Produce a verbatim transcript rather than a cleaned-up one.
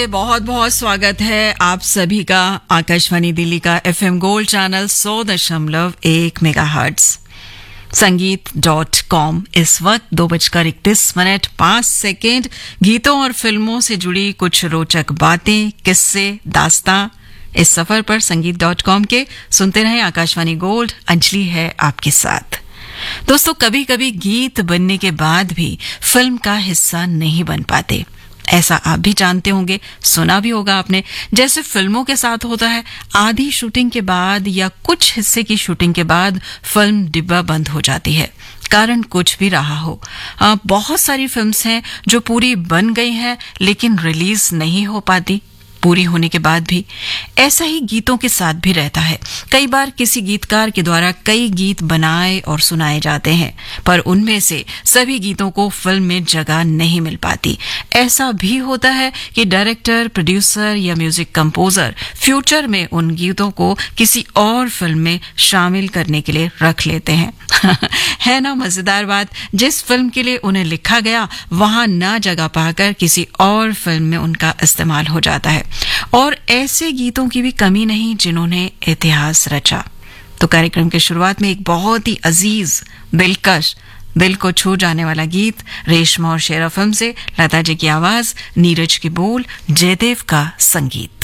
बहुत बहुत स्वागत है आप सभी का आकाशवाणी दिल्ली का एफएम गोल्ड चैनल सौ दशमलव एक मेगा हर्ट्ज संगीत डॉट कॉम। इस वक्त दो बजकर इकतीस मिनट पांच सेकेंड गीतों और फिल्मों से जुड़ी कुछ रोचक बातें, किस्से, दास्तां इस सफर पर संगीत डॉट कॉम के सुनते रहें। आकाशवाणी गोल्ड, अंजलि है आपके साथ। दोस्तों, कभी कभी गीत बनने के बाद भी फिल्म का हिस्सा नहीं बन पाते। ऐसा आप भी जानते होंगे, सुना भी होगा आपने। जैसे फिल्मों के साथ होता है, आधी शूटिंग के बाद या कुछ हिस्से की शूटिंग के बाद फिल्म डिब्बा बंद हो जाती है। कारण कुछ भी रहा हो। आ, बहुत सारी फिल्म्स हैं जो पूरी बन गई हैं लेकिन रिलीज नहीं हो पाती पूरी होने के बाद भी। ऐसा ही गीतों के साथ भी रहता है। कई बार किसी गीतकार के द्वारा कई गीत बनाए और सुनाए जाते हैं, पर उनमें से सभी गीतों को फिल्म में जगह नहीं मिल पाती। ऐसा भी होता है कि डायरेक्टर, प्रोड्यूसर या म्यूजिक कंपोजर फ्यूचर में उन गीतों को किसी और फिल्म में शामिल करने के लिए रख लेते हैं। है ना मजेदार बात? जिस फिल्म के लिए उन्हें लिखा गया वहां ना जगह पाकर किसी और फिल्म में उनका इस्तेमाल हो जाता है। और ऐसे गीतों की भी कमी नहीं जिन्होंने इतिहास रचा। तो कार्यक्रम की शुरुआत में एक बहुत ही अजीज, दिलकश, दिल को छू जाने वाला गीत रेशमा और शेरा फिल्म से लता जी की आवाज, नीरज की बोल, जयदेव का संगीत।